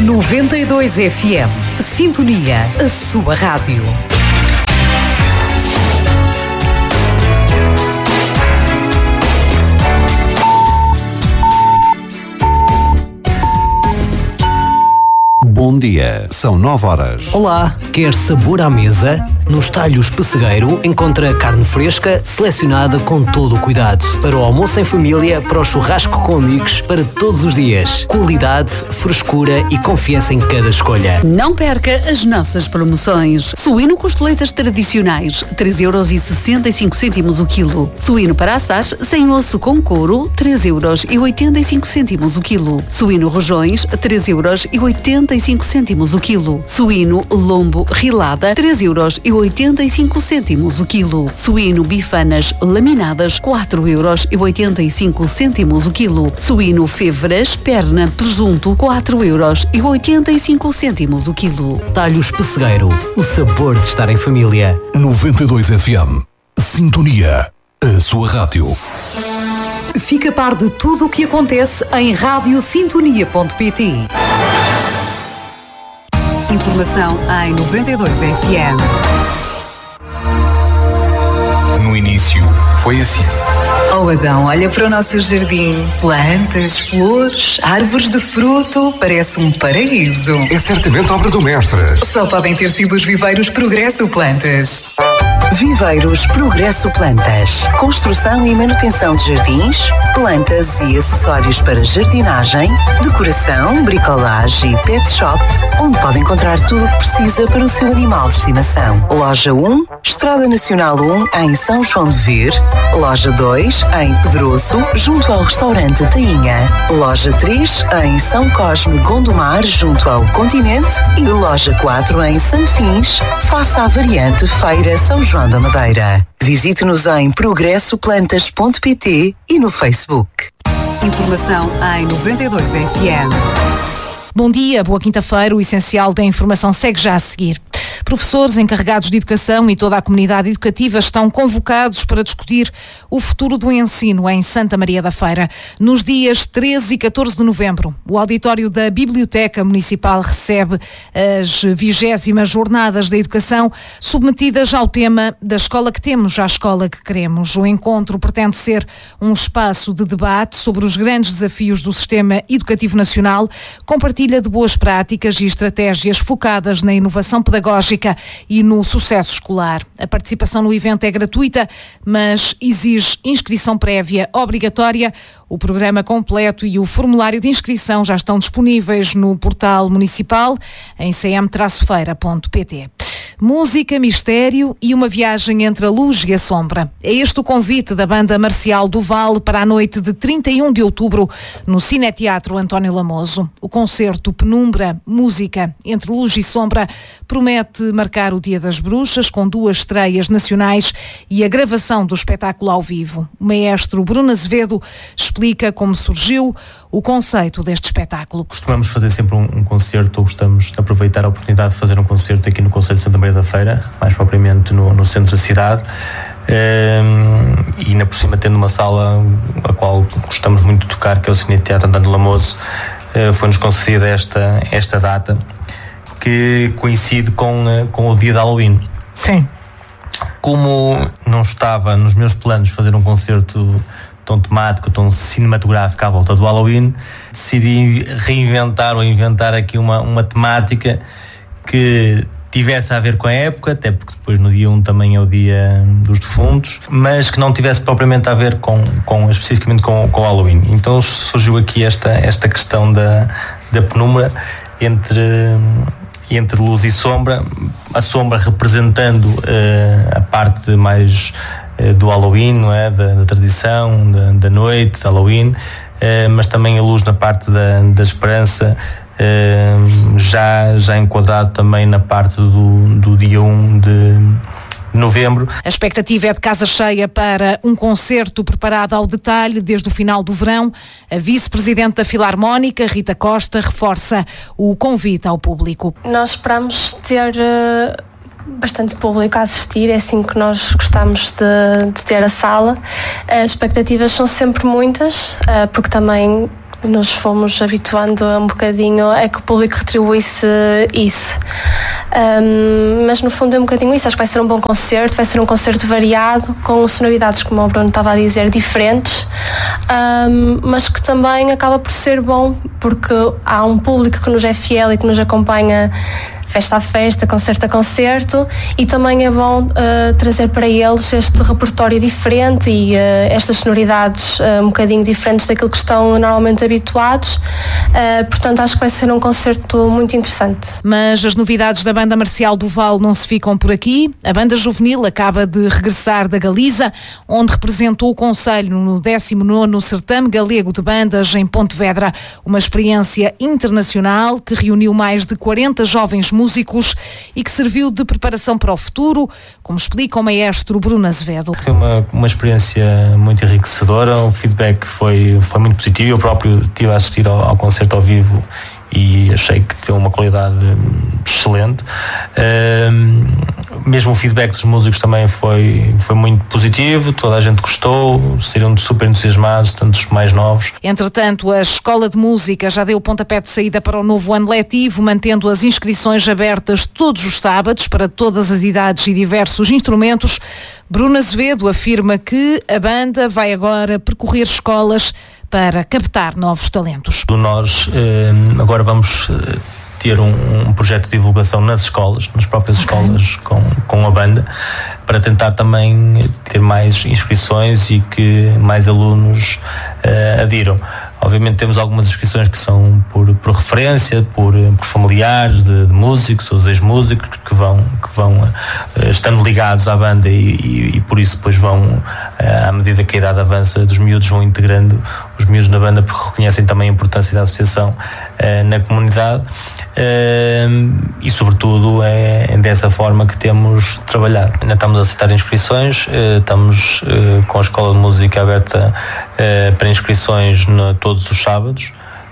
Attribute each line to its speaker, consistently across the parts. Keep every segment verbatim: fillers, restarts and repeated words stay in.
Speaker 1: noventa e dois F M. Sintonia, a sua rádio.
Speaker 2: Bom dia, são nove horas.
Speaker 3: Olá, quer sabor à mesa? Nos Talhos Pessegueiro encontra carne fresca, selecionada com todo o cuidado. Para o almoço em família, para o churrasco com amigos, para todos os dias. Qualidade, frescura e confiança em cada escolha.
Speaker 1: Não perca as nossas promoções. Suíno costeletas tradicionais, três euros e sessenta e cinco cêntimos o quilo. Suíno para assar, sem osso com couro, três euros e oitenta e cinco cêntimos o quilo. Suíno rojões, três euros e oitenta e cinco cêntimos o quilo. Suíno lombo rilada, três euros e oitenta e cinco cêntimos o quilo. Suíno bifanas laminadas, quatro euros e oitenta e cinco cêntimos o quilo. Suíno fevras, perna, presunto, quatro euros e oitenta e cinco cêntimos o quilo.
Speaker 3: Talhos Pessegueiro, o sabor de estar em família.
Speaker 4: noventa e dois F M. Sintonia, a sua rádio.
Speaker 1: Fica a par de tudo o que acontece em rádio sintonia ponto pt. Informação em noventa e dois F M.
Speaker 4: No início, foi assim.
Speaker 5: Oh Adão, olha para o nosso jardim. Plantas, flores, árvores de fruto. Parece um paraíso.
Speaker 4: É certamente obra do mestre.
Speaker 5: Só podem ter sido os viveiros Progresso Plantas.
Speaker 6: Viveiros Progresso Plantas. Construção e manutenção de jardins, plantas e acessórios para jardinagem, decoração, bricolagem e pet shop, onde pode encontrar tudo o que precisa para o seu animal de estimação. Loja um, Estrada Nacional um, em São João de Ver. Loja dois, em Pedroso, junto ao restaurante Tainha. Loja três, em São Cosme Gondomar, junto ao Continente. E loja quatro, em Sanfins, face à variante Feira São João da Madeira. Visite-nos em progresso plantas ponto pt e no Facebook.
Speaker 1: Informação em noventa e dois F M.
Speaker 7: Bom dia, boa quinta-feira. O essencial da informação segue já a seguir. Professores, encarregados de educação e toda a comunidade educativa estão convocados para discutir o futuro do ensino em Santa Maria da Feira. Nos dias treze e catorze de novembro, o auditório da Biblioteca Municipal recebe as vigésimas Jornadas da Educação, submetidas ao tema da escola que temos à escola que queremos. O encontro pretende ser um espaço de debate sobre os grandes desafios do sistema educativo nacional, com partilha de boas práticas e estratégias focadas na inovação pedagógica e no sucesso escolar. A participação no evento é gratuita, mas exige inscrição prévia obrigatória. O programa completo e o formulário de inscrição já estão disponíveis no portal municipal em c m feira ponto pt. Música, mistério e uma viagem entre a luz e a sombra. É este o convite da Banda Marcial do Vale para a noite de trinta e um de outubro no Cineteatro António Lamoso. O concerto Penumbra, Música entre Luz e Sombra promete marcar o Dia das Bruxas com duas estreias nacionais e a gravação do espetáculo ao vivo. O maestro Bruno Azevedo explica como surgiu o conceito deste espetáculo.
Speaker 8: Costumamos fazer sempre um, um concerto, ou gostamos de aproveitar a oportunidade de fazer um concerto aqui no Concelho de Santa Maria da Feira, mais propriamente no, no centro da cidade, um, e ainda por cima tendo uma sala a qual gostamos muito de tocar, que é o Cineteatro António Lamoso, uh, foi-nos concedida esta, esta data, que coincide com, uh, com o dia de Halloween.
Speaker 7: Sim.
Speaker 8: Como não estava nos meus planos fazer um concerto tão temático, tão cinematográfico à volta do Halloween, decidi reinventar ou inventar aqui uma, uma temática que tivesse a ver com a época, até porque depois no dia um também é o dia dos defuntos, mas que não tivesse propriamente a ver com, com especificamente com, com o Halloween. Então surgiu aqui esta, esta questão da, da penumbra entre, entre luz e sombra, a sombra representando uh, a parte mais do Halloween, não é? Da, da tradição, da, da noite, de Halloween, eh, mas também a luz na parte da, da esperança, eh, já, já enquadrado também na parte do, do dia um de novembro.
Speaker 7: A expectativa é de casa cheia para um concerto preparado ao detalhe desde o final do verão. A vice-presidente da Filarmónica, Rita Costa, reforça o convite ao público.
Speaker 9: Nós esperamos ter Uh... bastante público a assistir, é assim que nós gostamos de, de ter a sala. As expectativas são sempre muitas, porque também nos fomos habituando um bocadinho a que o público retribuísse isso. Um, mas no fundo é um bocadinho isso. Acho que vai ser um bom concerto, vai ser um concerto variado, com sonoridades, como o Bruno estava a dizer, diferentes, um, mas que também acaba por ser bom, porque há um público que nos é fiel e que nos acompanha festa a festa, concerto a concerto, e também é bom uh, trazer para eles este repertório diferente e uh, estas sonoridades uh, um bocadinho diferentes daquilo que estão normalmente habituados. Uh, portanto, acho que vai ser um concerto muito interessante.
Speaker 7: Mas as novidades da Banda Marcial do Val não se ficam por aqui. A Banda Juvenil acaba de regressar da Galiza, onde representou o concelho no décimo nono Certame Galego de Bandas em Pontevedra, uma experiência internacional que reuniu mais de quarenta jovens músicos e que serviu de preparação para o futuro, como explica o maestro Bruno Azevedo.
Speaker 8: Foi uma, uma experiência muito enriquecedora, o feedback foi, foi muito positivo. Eu próprio estive a assistir ao, ao concerto ao vivo e achei que teve uma qualidade excelente. Um, mesmo o feedback dos músicos também foi, foi muito positivo, toda a gente gostou, saíram super entusiasmados, tanto os mais novos.
Speaker 7: Entretanto, a Escola de Música já deu o pontapé de saída para o novo ano letivo, mantendo as inscrições abertas todos os sábados para todas as idades e diversos instrumentos. Bruno Azevedo afirma que a banda vai agora percorrer escolas para captar novos talentos.
Speaker 8: Nós eh, agora vamos eh, ter um, um projeto de divulgação nas escolas, nas próprias okay. escolas com, com a banda, para tentar também ter mais inscrições e que mais alunos eh, adiram. Obviamente temos algumas inscrições que são por, por referência, por, por familiares de, de músicos ou ex-músicos que vão, que vão uh, estando ligados à banda e, e, e por isso depois vão, uh, à medida que a idade avança dos miúdos, vão integrando os miúdos na banda, porque reconhecem também a importância da associação uh, na comunidade. Uh, e sobretudo é dessa forma que temos trabalhado. Ainda estamos a aceitar inscrições, uh, estamos uh, com a Escola de Música aberta uh, para inscrições no, todos os sábados,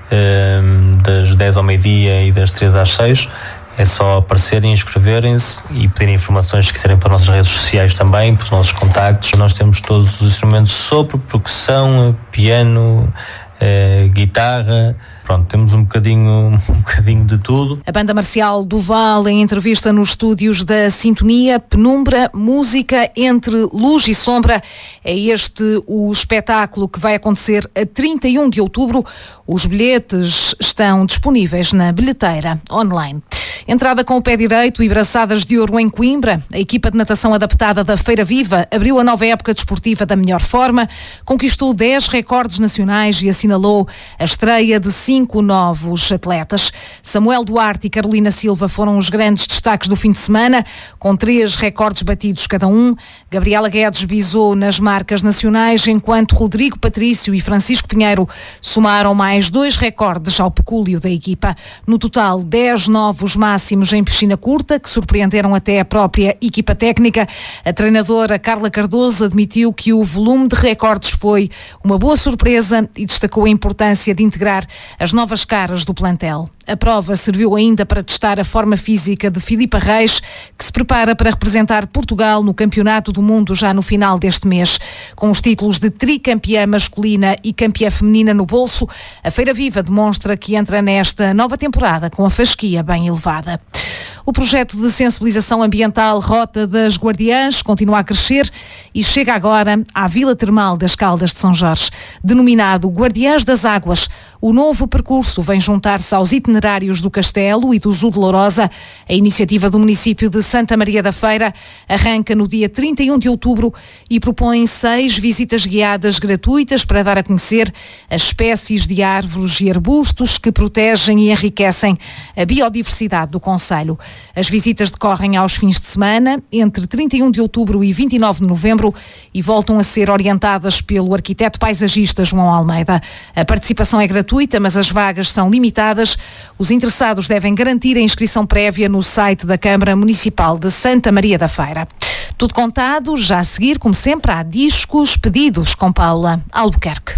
Speaker 8: uh, das dez ao meio-dia e das três às seis. É só aparecerem, inscreverem-se e pedirem informações se quiserem para as nossas redes sociais também, para os nossos contactos. Nós temos todos os instrumentos de sopro, percussão, piano, Uh, guitarra, pronto, temos um bocadinho, um bocadinho de tudo.
Speaker 7: A Banda Marcial do Val, em entrevista nos estúdios da Sintonia, Penumbra, música entre luz e sombra. É este o espetáculo que vai acontecer a trinta e um de outubro. Os bilhetes estão disponíveis na bilheteira online. Entrada com o pé direito e braçadas de ouro em Coimbra, a equipa de natação adaptada da Feira Viva abriu a nova época desportiva da melhor forma, conquistou dez recordes nacionais e assinalou a estreia de cinco novos atletas. Samuel Duarte e Carolina Silva foram os grandes destaques do fim de semana, com três recordes batidos cada um. Gabriela Guedes bisou nas marcas nacionais, enquanto Rodrigo Patrício e Francisco Pinheiro somaram mais dois recordes ao pecúlio da equipa. No total, dez novos máximos em piscina curta, que surpreenderam até a própria equipa técnica. A treinadora Carla Cardoso admitiu que o volume de recordes foi uma boa surpresa e destacou a importância de integrar as novas caras do plantel. A prova serviu ainda para testar a forma física de Filipa Reis, que se prepara para representar Portugal no Campeonato do Mundo já no final deste mês. Com os títulos de tricampeã masculina e campeã feminina no bolso, a Feira Viva demonstra que entra nesta nova temporada com a fasquia bem elevada. O projeto de sensibilização ambiental Rota das Guardiãs continua a crescer e chega agora à Vila Termal das Caldas de São Jorge. Denominado Guardiãs das Águas, o novo percurso vem juntar-se aos itinerários do Castelo e do Zoo de Lourosa. A iniciativa do município de Santa Maria da Feira arranca no dia trinta e um de outubro e propõe seis visitas guiadas gratuitas para dar a conhecer as espécies de árvores e arbustos que protegem e enriquecem a biodiversidade do concelho. As visitas decorrem aos fins de semana, entre trinta e um de outubro e vinte e nove de novembro, e voltam a ser orientadas pelo arquiteto paisagista João Almeida. A participação é gratuita, mas as vagas são limitadas. Os interessados devem garantir a inscrição prévia no site da Câmara Municipal de Santa Maria da Feira. Tudo contado, já a seguir, como sempre, há discos pedidos com Paula Albuquerque.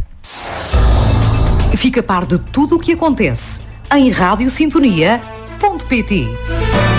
Speaker 10: Fica a par de tudo o que acontece em rádio sintonia ponto pt.